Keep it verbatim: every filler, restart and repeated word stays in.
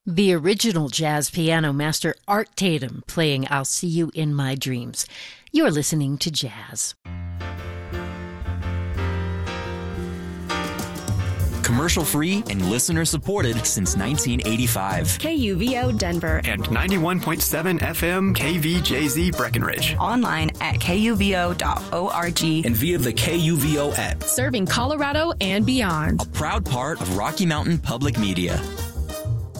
The original jazz piano master Art Tatum playing I'll See You in My Dreams. You're listening to Jazz. Commercial-free and listener-supported since nineteen eighty-five. K U V O Denver. And ninety-one point seven F M K V J Z Breckenridge. Online at K U V O dot org. And via the K U V O app. Serving Colorado and beyond. A proud part of Rocky Mountain Public Media.